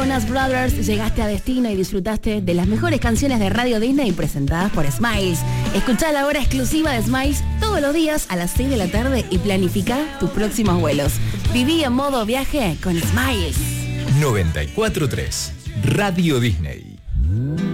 Jonas Brothers, llegaste a destino y disfrutaste de las mejores canciones de Radio Disney presentadas por Smiles. Escuchá la hora exclusiva de Smiles todos los días a las 6 de la tarde y planifica tus próximos vuelos. Viví en modo viaje con Smiles. 94.3 Radio Disney.